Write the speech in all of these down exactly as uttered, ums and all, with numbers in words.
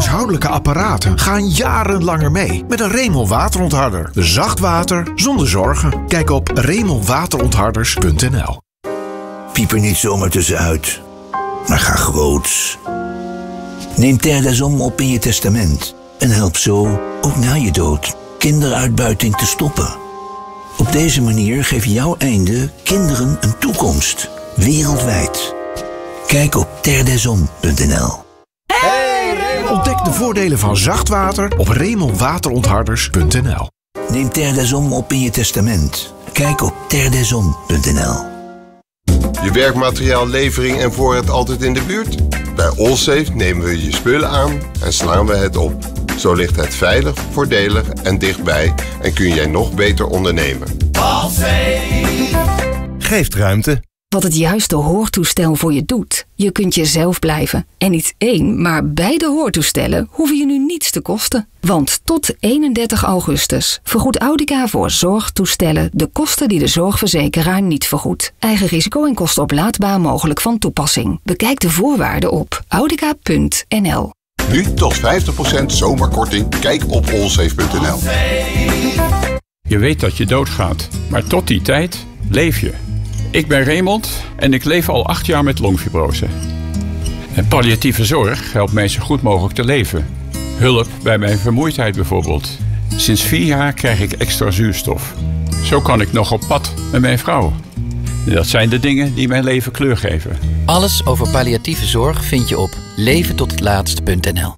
huishoudelijke apparaten gaan jaren langer mee met een Remel waterontharder. Zacht water zonder zorgen. Kijk op remel waterontharders punt n l. Piep er niet zomaar tussenuit, maar ga groots. Neem Terre des Hommes op in je testament en help zo, ook na je dood, kinderuitbuiting te stoppen. Op deze manier geef jouw einde kinderen een toekomst, wereldwijd. Kijk op terre des hommes punt n l. Hey, ontdek de voordelen van zacht water op remel waterontharders punt n l. Neem Terre des Hommes op in je testament. Kijk op terre des hommes punt n l. Je werkmateriaal, levering en voorraad altijd in de buurt? Bij Allsafe nemen we je spullen aan en slaan we het op. Zo ligt het veilig, voordelig en dichtbij en kun jij nog beter ondernemen. Allsafe geeft ruimte. Wat het juiste hoortoestel voor je doet. Je kunt jezelf blijven. En niet één, maar beide hoortoestellen hoeven je nu niets te kosten. Want tot eenendertig augustus vergoedt Audica voor zorgtoestellen de kosten die de zorgverzekeraar niet vergoedt. Eigen risico en kosten oplaadbaar mogelijk van toepassing. Bekijk de voorwaarden op audica punt n l. Nu tot vijftig procent zomerkorting. Kijk op allsafe punt n l. Je weet dat je doodgaat, maar tot die tijd leef je. Ik ben Raymond en ik leef al acht jaar met longfibrose. En palliatieve zorg helpt mij zo goed mogelijk te leven. Hulp bij mijn vermoeidheid bijvoorbeeld. Sinds vier jaar krijg ik extra zuurstof. Zo kan ik nog op pad met mijn vrouw. Dat zijn de dingen die mijn leven kleur geven. Alles over palliatieve zorg vind je op leven tot het laatst punt n l.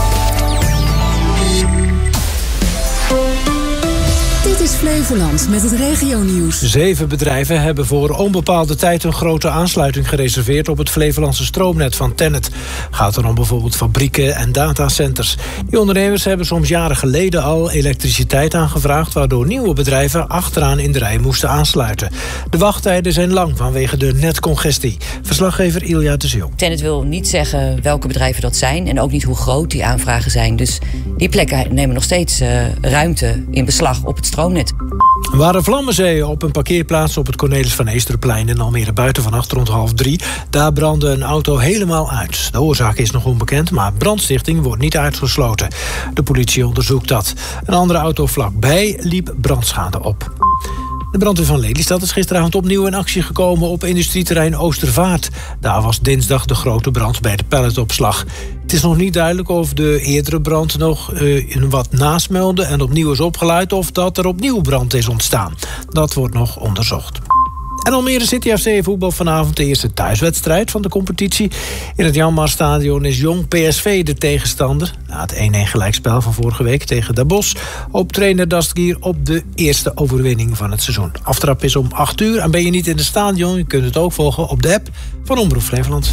Dit is Flevoland met het regionieuws. Zeven bedrijven hebben voor onbepaalde tijd een grote aansluiting gereserveerd op het Flevolandse stroomnet van Tennet. Gaat er om bijvoorbeeld fabrieken en datacenters. Die ondernemers hebben soms jaren geleden al elektriciteit aangevraagd, waardoor nieuwe bedrijven achteraan in de rij moesten aansluiten. De wachttijden zijn lang vanwege de netcongestie. Verslaggever Ilja de Zeeuw. Tennet wil niet zeggen welke bedrijven dat zijn en ook niet hoe groot die aanvragen zijn. Dus die plekken nemen nog steeds uh, ruimte in beslag op het stroomnet. Er waren vlammenzeeën op een parkeerplaats op het Cornelis van Eesterplein in Almere Buiten vannacht rond half drie. Daar brandde een auto helemaal uit. De oorzaak is nog onbekend, maar brandstichting wordt niet uitgesloten. De politie onderzoekt dat. Een andere auto vlakbij liep brandschade op. De brandweer van Lelystad is gisteravond opnieuw in actie gekomen op industrieterrein Oostervaart. Daar was dinsdag de grote brand bij de palletopslag. Het is nog niet duidelijk of de eerdere brand nog uh, wat nasmeldde en opnieuw is opgeluid of dat er opnieuw brand is ontstaan. Dat wordt nog onderzocht. En Almere City F C voetbal vanavond de eerste thuiswedstrijd van de competitie. In het Janmaatstadion is Jong P S V de tegenstander. Na het één-één gelijkspel van vorige week tegen Den Bosch hoopt trainer Dastgier op de eerste overwinning van het seizoen. Aftrap is om acht uur en ben je niet in het stadion, je kunt het ook volgen op de app van Omroep Flevoland.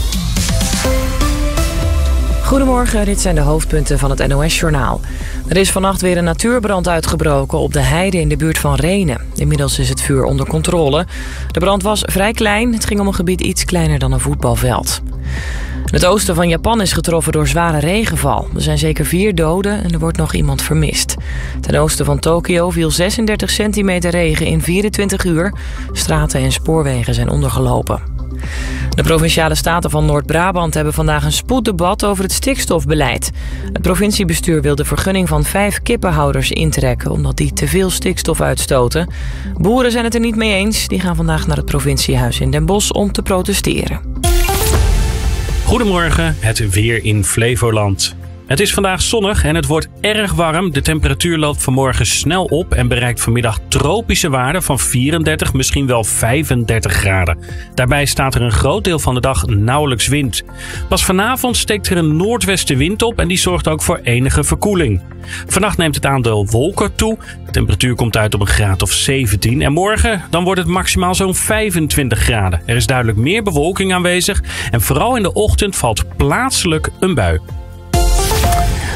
Goedemorgen, dit zijn de hoofdpunten van het N O S-journaal. Er is vannacht weer een natuurbrand uitgebroken op de heide in de buurt van Rhenen. Inmiddels is het vuur onder controle. De brand was vrij klein, het ging om een gebied iets kleiner dan een voetbalveld. Het oosten van Japan is getroffen door zware regenval. Er zijn zeker vier doden en er wordt nog iemand vermist. Ten oosten van Tokio viel zesendertig centimeter regen in vierentwintig uur. Straten en spoorwegen zijn ondergelopen. De Provinciale Staten van Noord-Brabant hebben vandaag een spoeddebat over het stikstofbeleid. Het provinciebestuur wil de vergunning van vijf kippenhouders intrekken, omdat die te veel stikstof uitstoten. Boeren zijn het er niet mee eens. Die gaan vandaag naar het provinciehuis in Den Bosch om te protesteren. Goedemorgen, het weer in Flevoland. Het is vandaag zonnig en het wordt erg warm. De temperatuur loopt vanmorgen snel op en bereikt vanmiddag tropische waarden van vierendertig, misschien wel vijfendertig graden. Daarbij staat er een groot deel van de dag nauwelijks wind. Pas vanavond steekt er een noordwestenwind op en die zorgt ook voor enige verkoeling. Vannacht neemt het aandeel wolken toe. De temperatuur komt uit op een graad of zeventien. En morgen dan wordt het maximaal zo'n vijfentwintig graden. Er is duidelijk meer bewolking aanwezig en vooral in de ochtend valt plaatselijk een bui.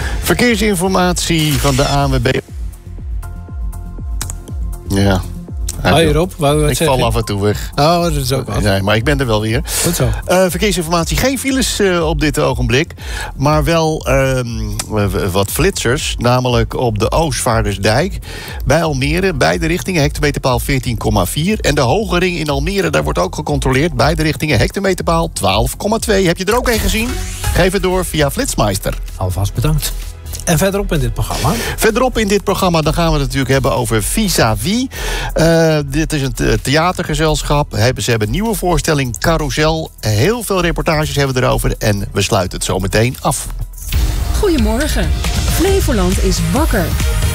Verkeersinformatie van de A N W B. Ja, Hoi Rob, wou je wat Ik zeggen? val af en toe weg. Oh, dat is ook wat. Nee, maar ik ben er wel weer. Goed zo. Uh, verkeersinformatie, geen files uh, op dit ogenblik. Maar wel uh, wat flitsers. Namelijk op de Oostvaardersdijk. Bij Almere, beide richtingen, hectometerpaal veertien komma vier. En de Hoge Ring in Almere, daar wordt ook gecontroleerd. Beide richtingen, hectometerpaal twaalf komma twee. Heb je er ook een gezien? Geef het door via Flitsmeister. Alvast bedankt. En verderop in dit programma? Verderop in dit programma dan gaan we het natuurlijk hebben over Vis-à-Vis. Uh, dit is een theatergezelschap. Ze hebben een nieuwe voorstelling, Carousel. Heel veel reportages hebben we erover. En we sluiten het zo meteen af. Goedemorgen. Flevoland is wakker.